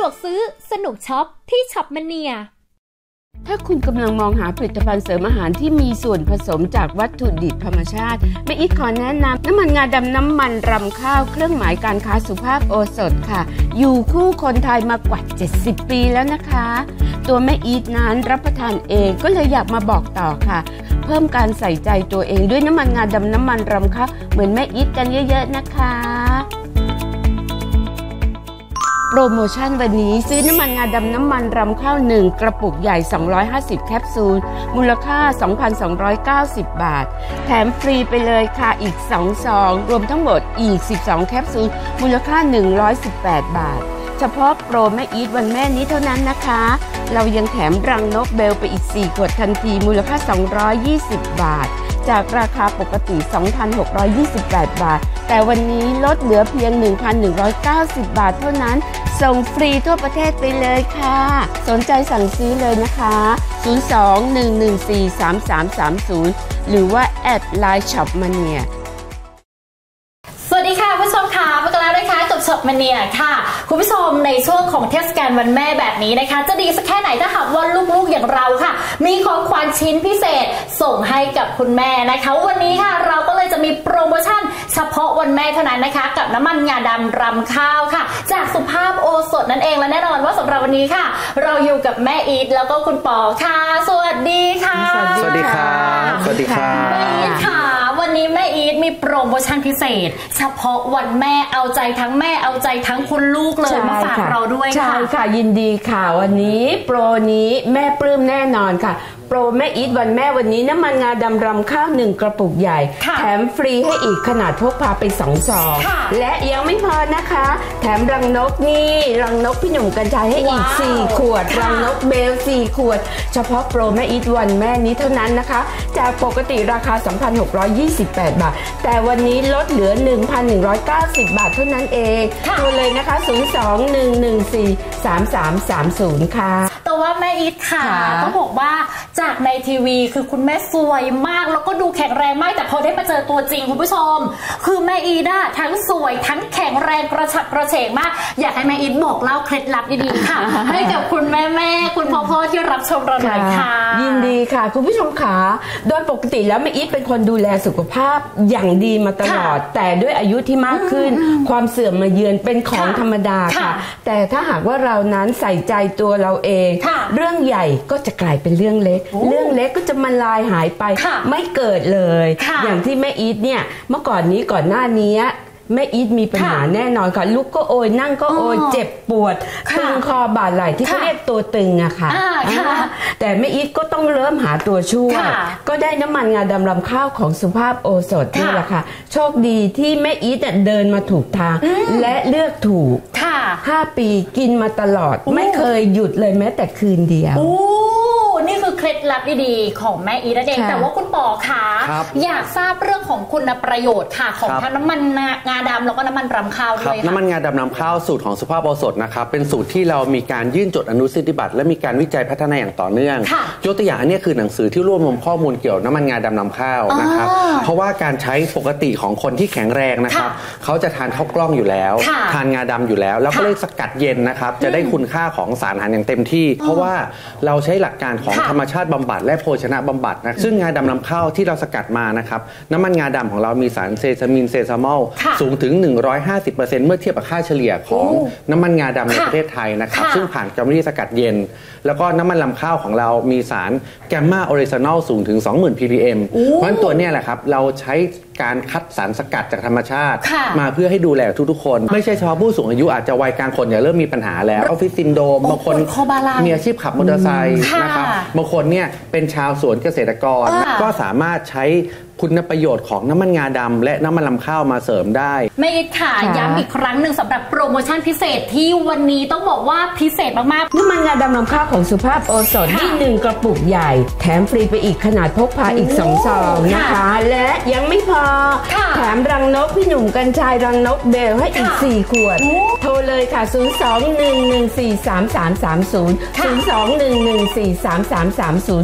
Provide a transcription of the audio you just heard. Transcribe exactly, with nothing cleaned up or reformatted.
วกซื้อสนุกช็อปที่ช็อปมเนียถ้าคุณกำลังมองหาผลิตภัณฑ์เสริมอาหารที่มีส่วนผสมจากวัตถุดิบธรรมชาติแม่อีทขอแนะนำน้ำมันงาดำน้ำมันรำข้าวเครื่องหมายการค้าสุภาพโอสถค่ะอยู่คู่คนไทยมากว่าเจ็ดสิบปีแล้วนะคะตัวแม่อีทนั้นรับประทานเองก็เลยอยากมาบอกต่อค่ะเพิ่มการใส่ใจตัวเองด้วยน้ำมันงาดำน้ำมันรำข้าวเหมือนแม่อีทกันเยอะๆนะคะโปรโมชั่นวันนี้ซื้อน้ำมันงาดำน้ำมันรำข้าวหนึ่งกระปุกใหญ่สองร้อยห้าสิบแคปซูลมูลค่า สองพันสองร้อยเก้าสิบ บาทแถมฟรีไปเลยค่ะอีกสองซองรวมทั้งหมดอีกสิบสองแคปซูลมูลค่าหนึ่งร้อยสิบแปดบาทเฉพาะโปรแม่อีทวันแม่นี้เท่านั้นนะคะเรายังแถมรังนกเบลไปอีกสี่ขวดทันทีมูลค่าสองร้อยยี่สิบบาทจากราคาปกติ สองพันหกร้อยยี่สิบแปด บาทแต่วันนี้ลดเหลือเพียง หนึ่งพันหนึ่งร้อยเก้าสิบ บาทเท่านั้นส่งฟรีทั่วประเทศไปเลยค่ะสนใจสั่งซื้อเลยนะคะศูนย์ สอง หนึ่ง หนึ่ง สี่ สาม สาม สาม ศูนย์หรือว่าแอดไลน์ช็อปมเนียสวัสดีค่ะผู้ชมค่ะมากันแล้วนะคะกับช็อปมเนียค่ะคุณผู้ชมในช่วงของเทศกาลวันแม่แบบนี้นะคะจะดีสักแค่ไหนถ้าหากว่าลูกๆอย่างเราค่ะมีของขวัญชิ้นพิเศษส่งให้กับคุณแม่นะคะวันนี้ค่ะเราก็เลยจะมีโปรโมชั่นเฉพาะวันแม่เท่านั้นนะคะกับน้ำมันงาดำรำข้าวค่ะจากสุภาพโอสถนั่นเองและแน่นอนว่าสำหรับวันนี้ค่ะเราอยู่กับแม่อีทแล้วก็คุณปอค่ะสวัสดีค่ะสวัสดีครับสวัสดีครับแม่อีทค่ะวันนี้แม่อีทมีโปรโมชั่นพิเศษเฉพาะวันแม่เอาใจทั้งแม่เอาใจทั้งคุณลูกเลยมาฝากเราด้วยค่ะใช่ค่ะยินดีค่ะวันนี้โปรนี้แม่ปลื้มแน่นอนค่ะโปรแม่อีทวันแม่วันนี้น้ำมันงาดำรำข้าวหนึ่งกระปุกใหญ่แถมฟรีให้อีกขนาดพกพาไปสองซองและยังไม่พอนะคะแถมรังนกนี่รังนกพี่หนุ่มกัญชัยให้อีกสี่ขวดรังนกเบลสี่ขวดเฉพาะโปรแม่อีทวันแม่นี้เท่านั้นนะคะจากปกติราคา สองพันหกร้อยยี่สิบแปด บาทแต่วันนี้ลดเหลือ หนึ่งพันหนึ่งร้อยเก้าสิบ บาทเท่านั้นเองโทรเลยนะคะศูนย์ สอง หนึ่ง หนึ่ง สี่ สาม สาม สาม ศูนย์ค่ะแต่ว่าแม่อีทค่ะต้องบอกว่าจากในทีวีคือคุณแม่สวยมากแล้วก็ดูแข็งแรงมากแต่พอได้มาเจอตัวจริงคุณผู้ชมคือแม่อีทอะทั้งสวยทั้งแข็งแรงกระฉับกระเฉงมากอยากให้แม่อีทบอกเล่าเคล็ดลับดีๆค่ะให้กับคุณแม่แม่คุณพ่อพ่อที่รับชมเราหน่อยค่ะยินดีค่ะคุณผู้ชมค่ะโดยปกติแล้วแม่อีทเป็นคนดูแลสุขภาพอย่างดีมาตลอดแต่ด้วยอายุที่มากขึ้นความเสื่อมมาเยือนเป็นของธรรมดาค่ะแต่ถ้าหากว่าเรานั้นใส่ใจตัวเราเองเรื่องใหญ่ก็จะกลายเป็นเรื่องเล็กเรื่องเล็กก็จะมาลายหายไปไม่เกิดเลยอย่างที่แม่อีทเนี่ยเมื่อก่อนนี้ก่อนหน้านี้แม่อีทมีปัญหาแน่นอนค่ะลุกก็โอยนั่งก็โอยเจ็บปวดตึงคอบ่าไหล่ที่เขาเรียกตัวตึงอะค่ะแต่แม่อีทก็ต้องเริ่มหาตัวช่วยก็ได้น้ำมันงาดำรำข้าวของสุภาพโอสถนี่แหละค่ะโชคดีที่แม่อีทเดินมาถูกทางและเลือกถูกห้าปีกินมาตลอดไม่เคยหยุดเลยแม้แต่คืนเดียวนี่คือเคล็ดลับดีๆของแม่อีทนั่นเองแต่ว่าคุณปอคะอยากทราบเรื่องของคุณประโยชน์ค่ะของทั้งน้ำมันงาดำแล้วก็น้ำมันรำข้าวด้วยค่ะน้ำมันงาดำรำข้าวสูตรของสุภาพโอสถนะครับเป็นสูตรที่เรามีการยื่นจดอนุสิทธิบัตรและมีการวิจัยพัฒนาอย่างต่อเนื่องยกตัวอย่างอันนี้คือหนังสือที่รวบรวมข้อมูลเกี่ยวกับน้ำมันงาดำรำข้าวนะครับเพราะว่าการใช้ปกติของคนที่แข็งแรงนะครับเขาจะทานข้าวกล้องอยู่แล้วทานงาดำอยู่แล้วแล้วก็เลยสกัดเย็นนะครับจะได้คุณค่าของสารอาหารอย่างเต็มที่เพราะว่าเราใช้หลักการของธรรมชาติบำบัดและโภชนะบำบัดนะซึ่งงาดำนำเข้าที่เราสกัดมานะครับน้ำมันงาดำของเรามีสารเซซามินเซซามอลสูงถึง หนึ่งร้อยห้าสิบเปอร์เซ็นต์ เมื่อเทียบกับค่าเฉลี่ยของน้ำมันงาดำในประเทศไทยนะครับซึ่งผ่านกรรมวิธีสกัดเย็นแล้วก็น้ำมันลำข้าวของเรามีสารแกมมาออริจินอลสูงถึง สองหมื่น พี พี เอ็ม เพราะฉะนั้นตัวนี้แหละครับเราใช้การคัดสารสกัดจากธรรมชาติมาเพื่อให้ดูแลทุกๆคนไม่ใช่เฉพาะผู้สูงอายุอาจจะวัยกลางคนอย่าเริ่มมีปัญหาแล้วออฟฟิศซินโดรมบางคนมีอาชีพขับมอเตอร์ไซค์นะครับบางคนเนี่ยเป็นชาวสวนเกษตรกรก็สามารถใช้คุณประโยชน์ของน้ำมันงาดำและน้ำมันลำข้าวมาเสริมได้แม่อีทค่ะย้ำอีกครั้งหนึ่งสำหรับโปรโมชั่นพิเศษที่วันนี้ต้องบอกว่าพิเศษมากๆน้ำมันงาดำลำข้าวของสุภาพโอสถนี่หนึ่งกระปุกใหญ่แถมฟรีไปอีกขนาดพกพาอีกสองซองนะคะและยังไม่พอแถมรังนกพี่หนุ่มกัญชัยรังนกเบลให้อีกสี่ขวดโทรเลยค่ะศูนย์ สอง หนึ่ง หนึ่ง สี่ สาม สาม สาม ศูนย์ ศูนย์ สอง หนึ่ง หนึ่ง สี่ สาม สาม สาม ศูนย์